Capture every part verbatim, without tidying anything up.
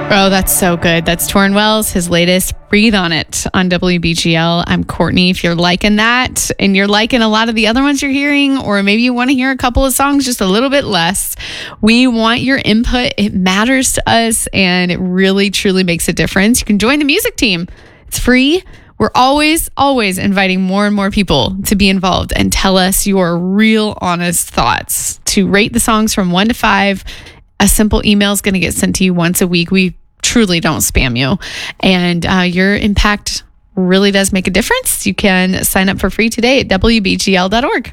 Oh, that's so good. That's Torrin Wells, his latest, Breathe on It on W B G L. I'm Courtney. If you're liking that and you're liking a lot of the other ones you're hearing, or maybe you want to hear a couple of songs just a little bit less, we want your input. It matters to us and it really, truly makes a difference. You can join the music team. It's free. We're always, always inviting more and more people to be involved and tell us your real, honest thoughts. To rate the songs from one to five, a simple email is going to get sent to you once a week. We truly don't spam you. And uh, your impact really does make a difference. You can sign up for free today at W B G L dot org.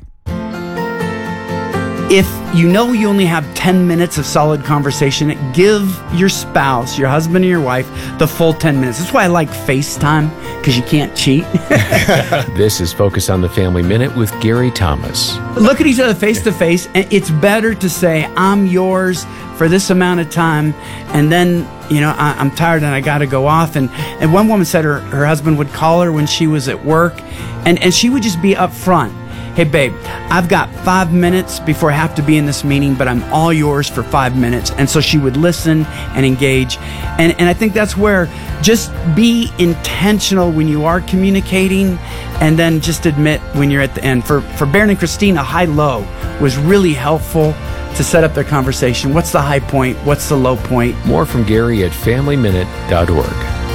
If you know you only have ten minutes of solid conversation, give your spouse, your husband or your wife, the full ten minutes. That's why I like FaceTime, because you can't cheat. This is Focus on the Family Minute with Gary Thomas. Look at each other face to face, and it's better to say, I'm yours for this amount of time, and then, you know, I, I'm tired and I got to go off. And, and one woman said her, her husband would call her when she was at work, and, and she would just be upfront. Hey, babe, I've got five minutes before I have to be in this meeting, but I'm all yours for five minutes. And so she would listen and engage. And, and I think that's where just be intentional when you are communicating, and then just admit when you're at the end. For, for Baron and Christina, high-low was really helpful to set up their conversation. What's the high point? What's the low point? More from Gary at family minute dot org.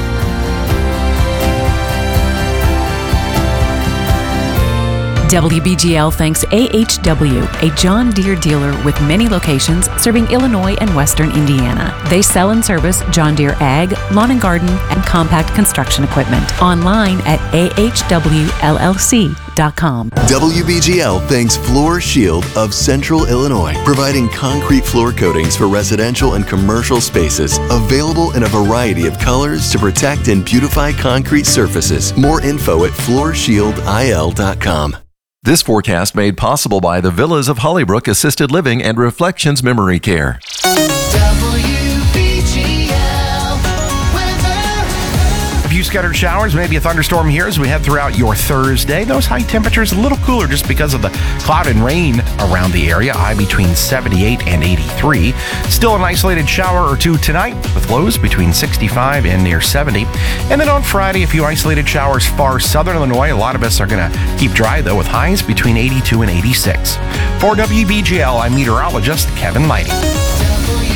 W B G L thanks A H W, a John Deere dealer with many locations serving Illinois and Western Indiana. They sell and service John Deere ag, lawn and garden, and compact construction equipment. Online at A H W L L C dot com. W B G L thanks Floor Shield of Central Illinois, providing concrete floor coatings for residential and commercial spaces, available in a variety of colors to protect and beautify concrete surfaces. More info at floor shield I L dot com. This forecast made possible by the Villas of Hollybrook Assisted Living and Reflections Memory Care. A few scattered showers, maybe a thunderstorm here as we head throughout your Thursday. Those high temperatures a little cooler just because of the cloud and rain around the area. High between seventy-eight and eighty-three. Still an isolated shower or two tonight with lows between sixty-five and near seventy. And then on Friday, a few isolated showers far southern Illinois. A lot of us are going to keep dry though with highs between eighty-two and eighty-six. For W B G L, I'm meteorologist Kevin Lighting.